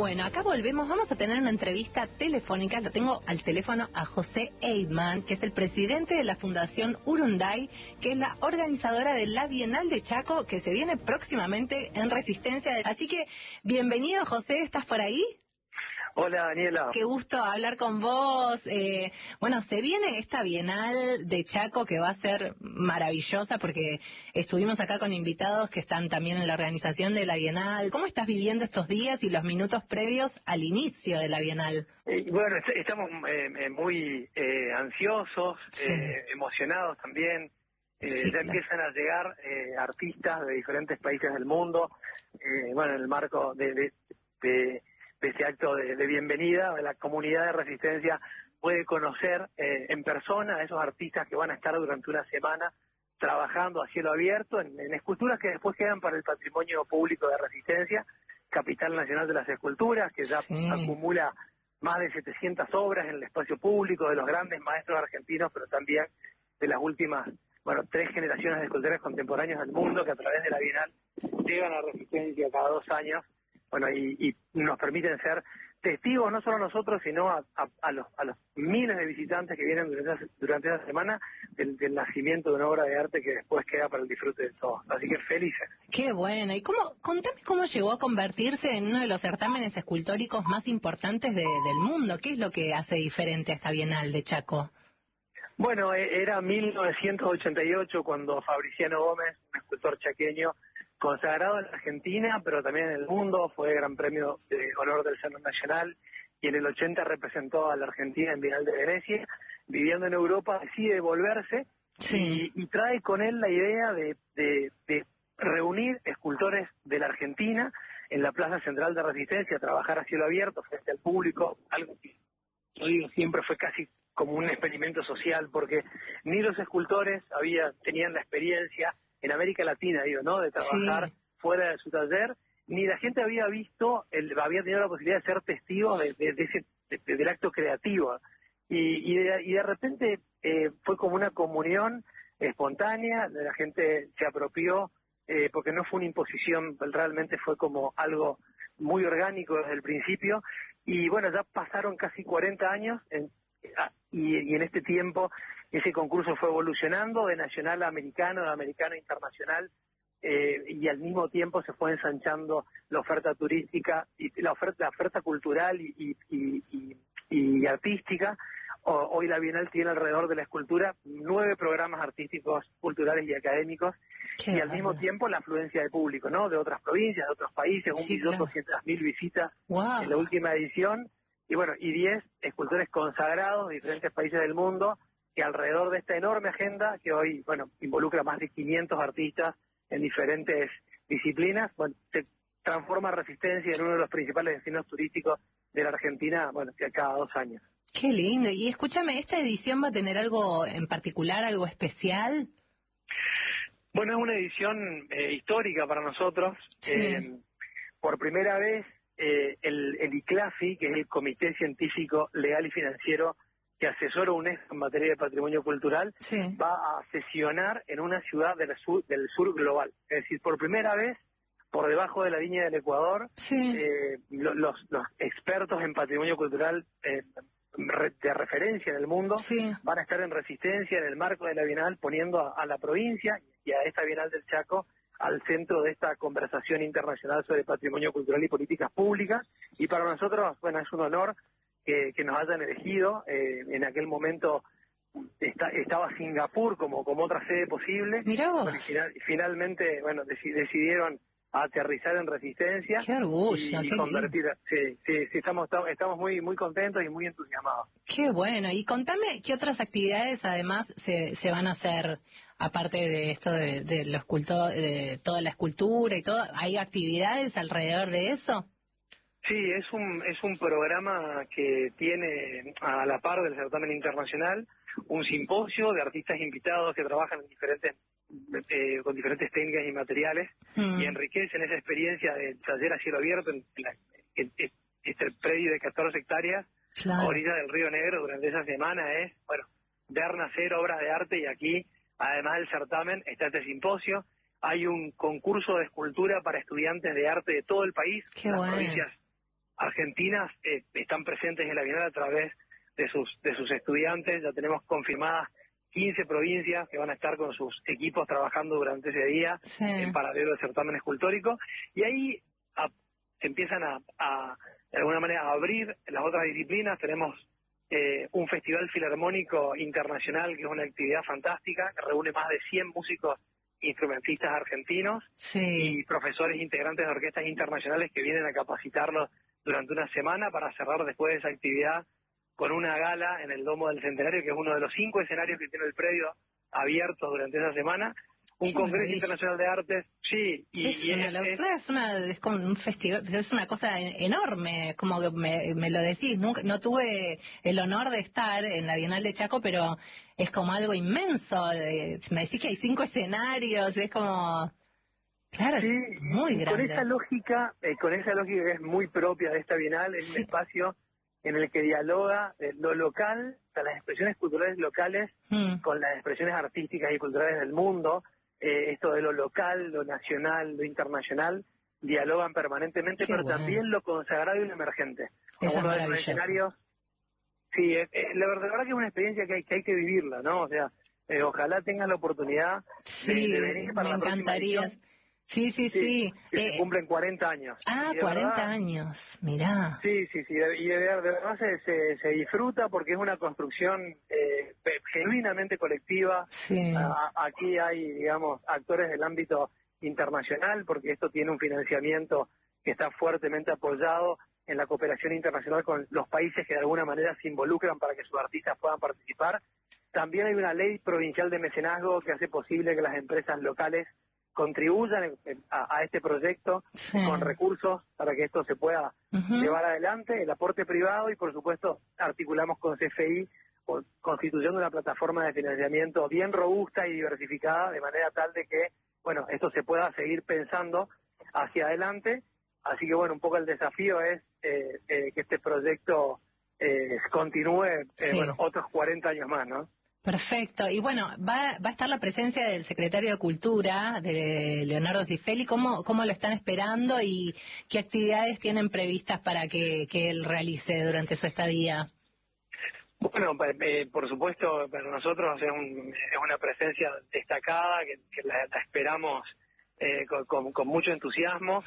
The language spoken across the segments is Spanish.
bueno, acá volvemos, vamos a tener una entrevista telefónica, lo tengo al teléfono a José Eidman, que es el presidente de la Fundación Urunday, que es la organizadora de la Bienal de Chaco, que se viene próximamente en Resistencia. Así que, bienvenido José, ¿estás por ahí? Hola Daniela. Qué gusto hablar con vos. Bueno, se viene esta Bienal de Chaco que va a ser maravillosa porque estuvimos acá con invitados que están también en la organización de la Bienal. ¿Cómo estás viviendo estos días y los minutos previos al inicio de la Bienal? Bueno, estamos muy ansiosos, Sí. emocionados también. Sí, Ya claro. empiezan a llegar artistas de diferentes países del mundo. Bueno, en el marco de este acto de bienvenida, la comunidad de Resistencia puede conocer en persona a esos artistas que van a estar durante una semana trabajando a cielo abierto en esculturas que después quedan para el patrimonio público de Resistencia, Capital Nacional de las Esculturas, que ya Sí. acumula más de 700 obras en el espacio público de los grandes maestros argentinos, pero también de las últimas, 3 generaciones de escultores contemporáneos del mundo que a través de la Bienal llegan a Resistencia cada 2 años, y nos permiten ser testigos, no solo nosotros, sino a los miles de visitantes que vienen durante esa semana del nacimiento de una obra de arte que después queda para el disfrute de todos. Así que felices. Qué bueno. Y contame cómo llegó a convertirse en uno de los certámenes escultóricos más importantes del mundo. ¿Qué es lo que hace diferente a esta Bienal de Chaco? Bueno, era 1988 cuando Fabriciano Gómez, un escultor chaqueño, consagrado en la Argentina, pero también en el mundo, fue Gran Premio de Honor del Salón Nacional, y en el 80 representó a la Argentina en Bienal de Venecia. Viviendo en Europa, decide volverse. Sí. y trae con él la idea de reunir escultores de la Argentina en la Plaza Central de Resistencia, trabajar a cielo abierto frente al público, algo que yo digo siempre fue casi como un experimento social, porque ni los escultores tenían la experiencia en América Latina, ¿no?, de trabajar Sí. fuera de su taller, ni la gente había tenido la posibilidad de ser testigos del acto creativo. Y de repente fue como una comunión espontánea, la gente se apropió, porque no fue una imposición, realmente fue como algo muy orgánico desde el principio. Y bueno, ya pasaron casi 40 años y en este tiempo ese concurso fue evolucionando de nacional a americano, de americano a internacional, y al mismo tiempo se fue ensanchando la oferta turística y la oferta cultural y artística. Hoy la Bienal tiene alrededor de la escultura 9 programas artísticos, culturales y académicos, Qué y al mismo bárbaro. tiempo la afluencia de público, ¿no?, de otras provincias, de otros países, Sí, claro. 1.200.000 visitas Wow. en la última edición, y 10 escultores consagrados de diferentes países del mundo, que alrededor de esta enorme agenda, que hoy, involucra más de 500 artistas en diferentes disciplinas, se transforma Resistencia en uno de los principales destinos turísticos de la Argentina, que cada 2 años. Qué lindo. Y escúchame, ¿esta edición va a tener algo en particular, algo especial? Bueno, es una edición histórica para nosotros. Sí. Por primera vez, el ICLAFI, que es el Comité Científico, Legal y Financiero que asesora a UNESCO en materia de patrimonio cultural, Sí. va a sesionar en una ciudad del sur global. Es decir, por primera vez, por debajo de la línea del Ecuador, Sí. los expertos en patrimonio cultural de referencia en el mundo Sí. van a estar en Resistencia en el marco de la Bienal, poniendo a la provincia y a esta Bienal del Chaco al centro de esta conversación internacional sobre patrimonio cultural y políticas públicas. Y para nosotros, es un honor que nos hayan elegido. En aquel momento estaba Singapur como otra sede posible. Mirá vos. Finalmente, decidieron aterrizar en Resistencia Qué orgullo, y qué lindo. convertir. Sí, estamos muy muy contentos y muy entusiasmados. Qué bueno. Y contame qué otras actividades además se van a hacer, aparte de esto de lo de toda la escultura y todo. ¿Hay actividades alrededor de eso? Sí, es un programa que tiene, a la par del certamen internacional, un simposio de artistas invitados que trabajan con diferentes técnicas y materiales, y enriquecen esa experiencia de taller a cielo abierto en este predio de 14 hectáreas a Claro. orillas del Río Negro. Durante esa semana ver nacer obras de arte, y aquí, además del certamen, está este simposio. Hay un concurso de escultura para estudiantes de arte de todo el país. Qué Las bueno. provincias argentinas están presentes en la Bienal a través de sus estudiantes. Ya tenemos confirmadas 15 provincias que van a estar con sus equipos trabajando durante ese día en paralelo al certamen escultórico. Y ahí se empiezan de alguna manera a abrir las otras disciplinas. Tenemos un festival filarmónico internacional que es una actividad fantástica, que reúne más de 100 músicos instrumentistas argentinos y profesores integrantes de orquestas internacionales que vienen a capacitarlos durante una semana para cerrar después de esa actividad con una gala en el Domo del Centenario, que es uno de los 5 escenarios que tiene el predio abiertos durante esa semana. Un congreso internacional de artes, es como un festival, pero es una cosa enorme, como que me lo decís. Nunca, no tuve el honor de estar en la Bienal de Chaco, pero es como algo inmenso. Me decís que hay 5 escenarios, es como... Claro, sí, es muy grande. Con esa lógica que es muy propia de esta Bienal, es un espacio en el que dialoga lo local, o sea, las expresiones culturales locales con las expresiones artísticas y culturales del mundo. Esto de lo local, lo nacional, lo internacional, dialogan permanentemente, pero también lo consagrado y lo emergente. Eso es uno de los maravilloso. escenarios, la verdad que es una experiencia que hay que vivirla, ¿no? O sea, ojalá tengas la oportunidad de venir para me la encantaría. próxima edición. Sí. Que se cumplen 40 años. 40 años, mirá. Sí, y de verdad se disfruta porque es una construcción genuinamente colectiva. Aquí hay, digamos, actores del ámbito internacional, porque esto tiene un financiamiento que está fuertemente apoyado en la cooperación internacional con los países que de alguna manera se involucran para que sus artistas puedan participar. También hay una ley provincial de mecenazgo que hace posible que las empresas locales contribuyan a este proyecto con recursos para que esto se pueda llevar adelante, el aporte privado y por supuesto articulamos con CFI constituyendo una plataforma de financiamiento bien robusta y diversificada de manera tal de que, bueno, esto se pueda seguir pensando hacia adelante. Así que, bueno, un poco el desafío es que este proyecto continúe, otros 40 años más, ¿no? Perfecto. Y bueno, va a estar la presencia del secretario de Cultura, de Leonardo Cifelli. ¿Cómo lo están esperando y qué actividades tienen previstas para que él realice durante su estadía? Bueno, por supuesto, para nosotros es una presencia destacada que la esperamos con mucho entusiasmo.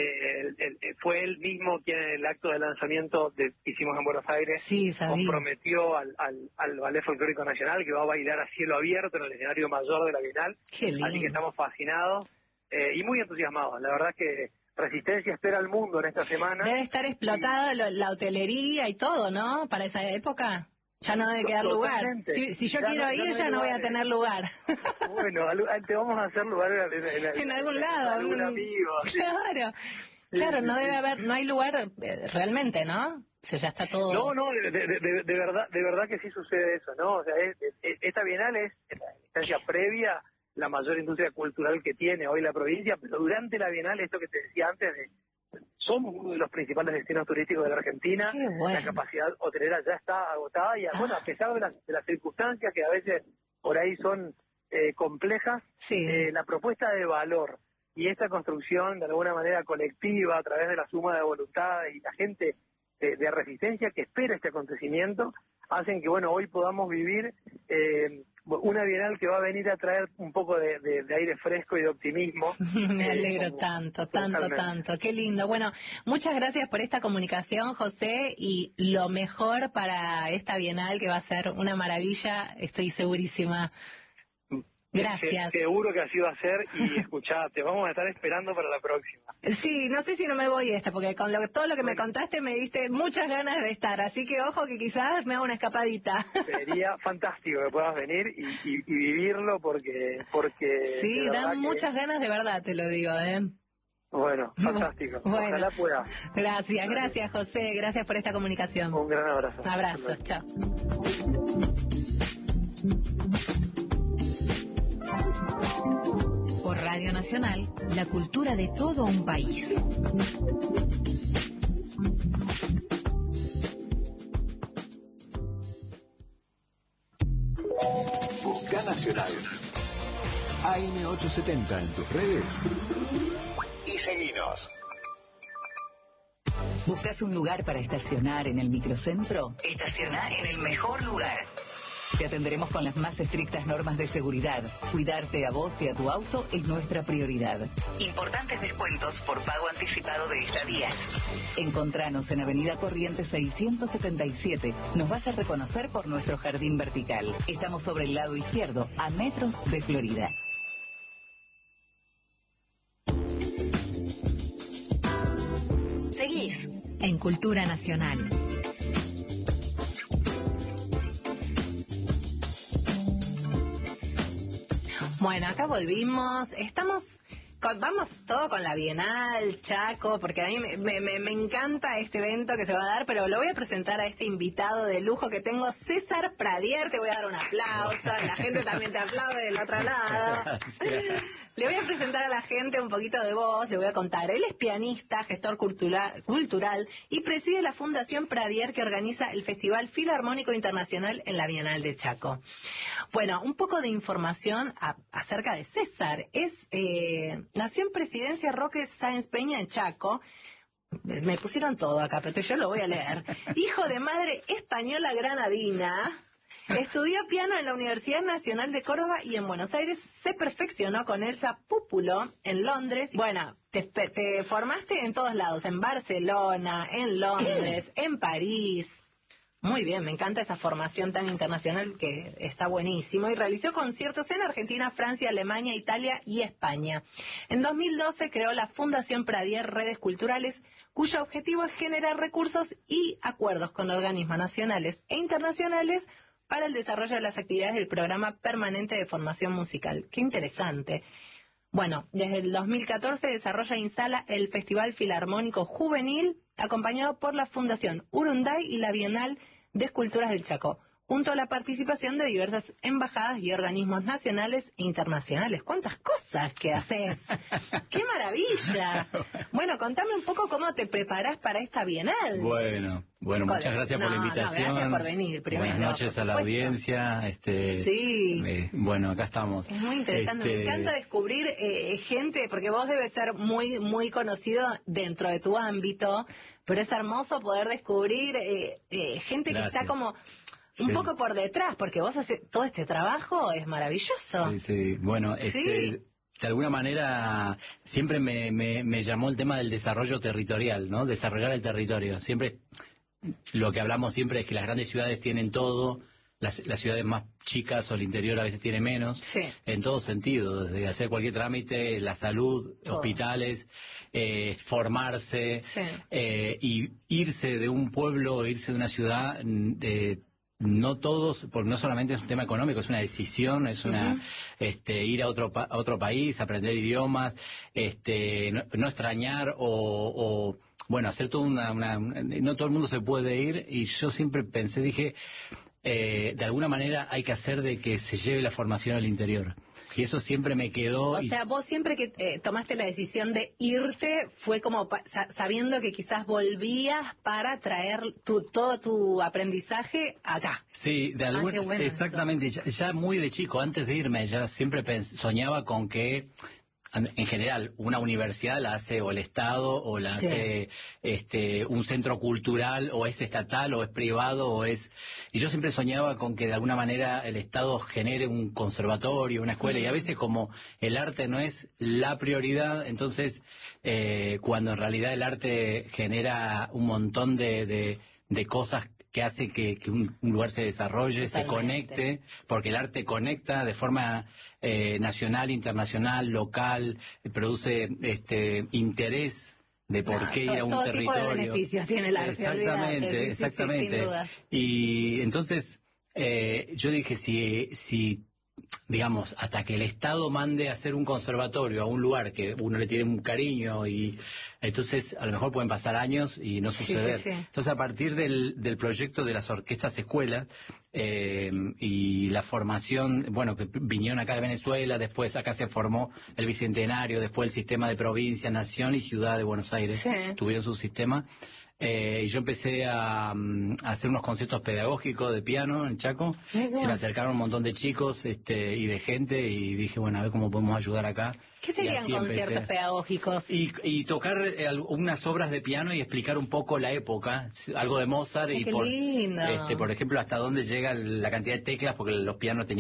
Fue él mismo quien en el acto de lanzamiento que hicimos en Buenos Aires comprometió al Ballet Folclórico Nacional, que va a bailar a cielo abierto en el escenario mayor de la Bienal. Qué lindo. Así que estamos fascinados y muy entusiasmados. La verdad que Resistencia espera al mundo en esta semana. Debe estar explotada la hotelería y todo, ¿no? Para esa época. Ya no debe quedar lugar. Si yo quiero ir, ya no voy a tener lugar. Bueno, te vamos a hacer lugar en algún lado. Algún amigo. Claro, no debe haber, no hay lugar realmente, ¿no? O sea, ya está todo... No, de verdad que sí sucede eso, ¿no? O sea, esta Bienal es, en la instancia previa, la mayor industria cultural que tiene hoy la provincia, pero durante la Bienal, esto que te decía antes somos uno de los principales destinos turísticos de la Argentina. La capacidad hotelera ya está agotada y, bueno, a pesar de las circunstancias que a veces por ahí son complejas, la propuesta de valor y esta construcción de alguna manera colectiva a través de la suma de voluntades y la gente de Resistencia que espera este acontecimiento hacen que, bueno, hoy podamos vivir una Bienal que va a venir a traer un poco de aire fresco y de optimismo. Me alegro tanto. Qué lindo. Bueno, muchas gracias por esta comunicación, José, y lo mejor para esta Bienal, que va a ser una maravilla, estoy segurísima. Gracias. Seguro que así va a ser y escuchate, vamos a estar esperando para la próxima. Sí, no sé si no me voy porque con todo lo que me contaste me diste muchas ganas de estar, así que ojo que quizás me haga una escapadita. Sería fantástico que puedas venir y vivirlo porque sí, dan muchas ganas de verdad, te lo digo, Bueno, fantástico. Bueno, ojalá pueda. Gracias José, gracias por esta comunicación. Un gran abrazo. Abrazos, chao. Por Radio Nacional, la cultura de todo un país. Busca Nacional. AM870 en tus redes y seguinos. ¿Buscas un lugar para estacionar en el microcentro? Estaciona en el mejor lugar. Te atenderemos con las más estrictas normas de seguridad. Cuidarte a vos y a tu auto es nuestra prioridad. Importantes descuentos por pago anticipado de estadías. Encontranos en Avenida Corrientes 677. Nos vas a reconocer por nuestro jardín vertical. Estamos sobre el lado izquierdo, a metros de Florida. Seguís en Cultura Nacional. Bueno, acá volvimos. Vamos todo con la Bienal, Chaco, porque a mí me encanta este evento que se va a dar, pero lo voy a presentar a este invitado de lujo que tengo, César Pradier. Te voy a dar un aplauso, la gente también te aplaude del otro lado. Le voy a presentar a la gente un poquito de voz, le voy a contar. Él es pianista, gestor cultural y preside la Fundación Pradier, que organiza el Festival Filarmónico Internacional en la Bienal de Chaco. Bueno, un poco de información acerca de César. Nació en Presidencia Roque Sáenz Peña en Chaco. Me pusieron todo acá, pero yo lo voy a leer. Hijo de madre española granadina. Estudió piano en la Universidad Nacional de Córdoba y en Buenos Aires. Se perfeccionó con Elsa Púpulo en Londres. Bueno, te formaste en todos lados, en Barcelona, en Londres, en París. Muy bien, me encanta esa formación tan internacional que está buenísimo. Y realizó conciertos en Argentina, Francia, Alemania, Italia y España. En 2012 creó la Fundación Pradier Redes Culturales, cuyo objetivo es generar recursos y acuerdos con organismos nacionales e internacionales para el desarrollo de las actividades del Programa Permanente de Formación Musical. ¡Qué interesante! Bueno, desde el 2014 desarrolla e instala el Festival Filarmónico Juvenil, acompañado por la Fundación Urunday y la Bienal de Esculturas del Chaco, junto a la participación de diversas embajadas y organismos nacionales e internacionales. ¡Cuántas cosas que haces! ¡Qué maravilla! Bueno, contame un poco cómo te preparás para esta Bienal. Bueno, muchas gracias por la invitación. Gracias por venir, primero. Buenas noches a la audiencia. Sí. Bueno, acá estamos. Es muy interesante. Me encanta descubrir gente, porque vos debes ser muy, muy conocido dentro de tu ámbito, pero es hermoso poder descubrir gente que está como un poco por detrás, porque vos haces todo este trabajo, es maravilloso. Sí. Bueno, de alguna manera siempre me llamó el tema del desarrollo territorial, ¿no? Desarrollar el territorio. Siempre, lo que hablamos siempre es que las grandes ciudades tienen todo, las ciudades más chicas o el interior a veces tiene menos, en todo sentido, desde hacer cualquier trámite, la salud, todo. Hospitales, formarse, y irse de un pueblo, irse de una ciudad, no todos, porque no solamente es un tema económico, es una decisión, es una ir a otro país, aprender idiomas, no extrañar o bueno, hacer todo no todo el mundo se puede ir, y yo siempre dije, de alguna manera hay que hacer de que se lleve la formación al interior. Y eso siempre me quedó. O sea, vos siempre que tomaste la decisión de irte, fue como sabiendo que quizás volvías para traer todo tu aprendizaje acá. Sí, exactamente. Ya muy de chico, antes de irme, ya siempre soñaba con que, en general, una universidad la hace o el Estado, o la hace un centro cultural, o es estatal, o es privado, y yo siempre soñaba con que de alguna manera el Estado genere un conservatorio, una escuela, y a veces como el arte no es la prioridad, entonces cuando en realidad el arte genera un montón de cosas que hace que un lugar se desarrolle, se conecte, porque el arte conecta de forma nacional, internacional, local, produce interés de por qué ir a un todo territorio. Todo tipo de beneficios tiene el arte. Exactamente. Sin duda. Y entonces yo dije, si digamos, hasta que el Estado mande a hacer un conservatorio a un lugar que uno le tiene un cariño, y entonces a lo mejor pueden pasar años y no suceder. Entonces, a partir del proyecto de las orquestas escuelas y la formación, bueno, que vinieron acá de Venezuela, después acá se formó el Bicentenario, después el sistema de provincia, nación y ciudad de Buenos Aires, tuvieron su sistema. Y yo empecé a hacer unos conciertos pedagógicos de piano en Chaco. Se me acercaron un montón de chicos y de gente y dije, bueno, a ver cómo podemos ayudar acá. ¿Qué serían conciertos pedagógicos? Y tocar unas obras de piano y explicar un poco la época, algo de Mozart. Qué lindo. Por ejemplo, hasta dónde llega la cantidad de teclas, porque los pianos tenían